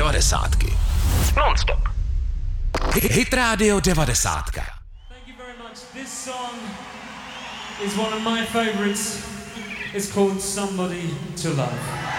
devadesátky. Non-stop. Hit Radio 90. Thank you very much. This song is one of my favorites. It's called Somebody to Love.